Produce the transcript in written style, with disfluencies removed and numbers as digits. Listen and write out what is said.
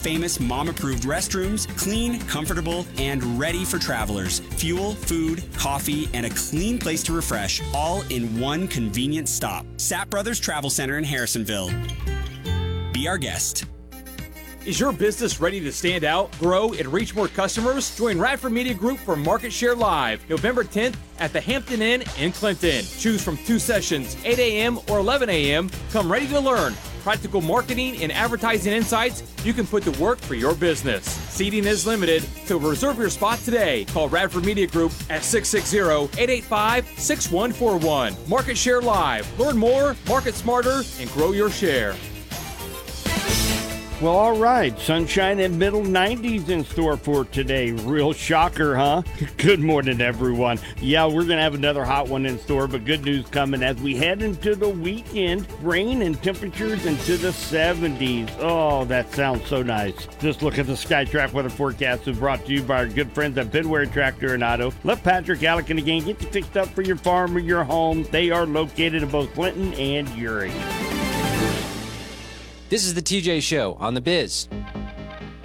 world-famous mom-approved restrooms, clean, comfortable, and ready for travelers. Fuel, food, coffee, and a clean place to refresh, all in one convenient stop. Sapp Brothers Travel Center in Harrisonville. Be our guest. Is your business ready to stand out, grow, and reach more customers? Join Radford Media Group for Market Share Live, November 10th at the Hampton Inn in Clinton. Choose from 2 sessions, 8 a.m. or 11 a.m. Come ready to learn practical marketing and advertising insights you can put to work for your business. Seating is limited, so reserve your spot today. Call Radford Media Group at 660-885-6141. Market Share Live. Learn more, market smarter, and grow your share. Well, all right. Sunshine and middle 90s in store for today. Real shocker, huh? Good morning, everyone. Yeah, we're going to have another hot one in store, but good news coming as we head into the weekend. Rain and temperatures into the 70s. Oh, that sounds so nice. Just look at the SkyTrack weather forecast is brought to you by our good friends at Bidware Tractor and Auto. Let Patrick Alec and again get you fixed up for your farm or your home. They are located in both Clinton and Uri. This is the TJ Show on The Biz.